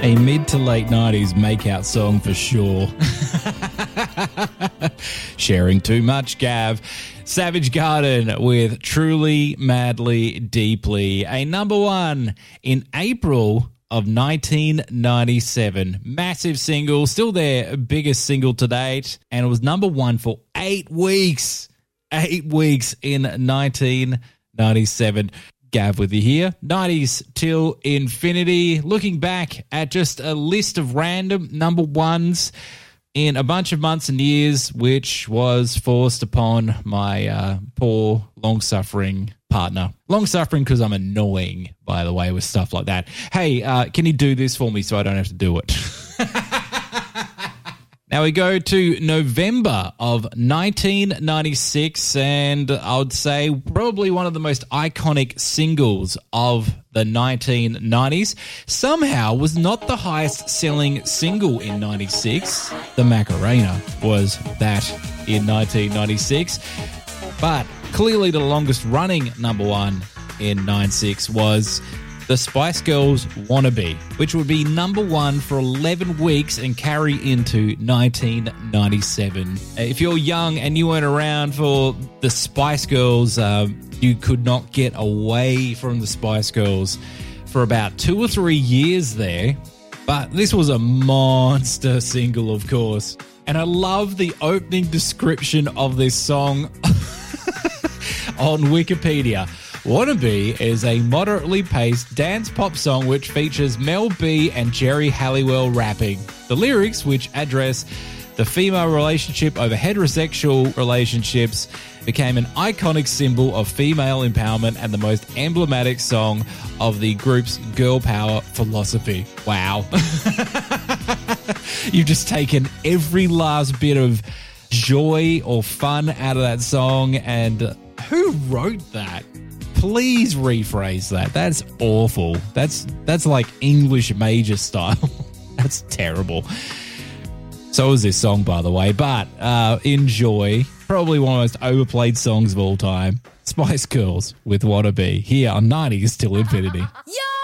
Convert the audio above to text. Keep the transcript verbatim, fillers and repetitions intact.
A mid to late nineties make-out song for sure. Sharing too much, Gav. Savage Garden with Truly, Madly, Deeply. A number one in April of nineteen ninety-seven. Massive single, still their biggest single to date, and it was number one for eight weeks. Eight weeks in nineteen ninety-seven. Gav with you here. nineties till infinity. Looking back at just a list of random number ones in a bunch of months and years, which was forced upon my uh, poor, long-suffering partner. Long-suffering because I'm annoying, by the way, with stuff like that. Hey, uh, can you do this for me so I don't have to do it? Now we go to November of nineteen ninety-six, and I would say probably one of the most iconic singles of the nineteen nineties. Somehow was not the highest selling single in ninety-six. The Macarena was that in nineteen ninety-six. But clearly the longest running number one in ninety-six was the Spice Girls' Wannabe, which would be number one for eleven weeks and carry into nineteen ninety-seven. If you're young and you weren't around for the Spice Girls, uh, you could not get away from the Spice Girls for about two or three years there. But this was a monster single, of course. And I love the opening description of this song on Wikipedia. Wannabe is a moderately paced dance pop song which features Mel B and Jerry Halliwell rapping. The lyrics, which address the female relationship over heterosexual relationships, became an iconic symbol of female empowerment and the most emblematic song of the group's girl power philosophy. Wow. You've just taken every last bit of joy or fun out of that song, and who wrote that? Please rephrase that. That's awful. That's that's like English major style. That's terrible. So is this song, by the way. But uh, enjoy. Probably one of the most overplayed songs of all time. Spice Girls with Wannabe here on nineties till infinity. Yo!